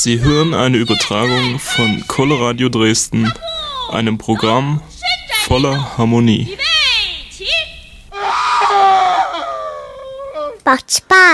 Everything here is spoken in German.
Sie hören eine Übertragung von Coloradio Dresden, einem Programm voller Harmonie. Macht Spaß.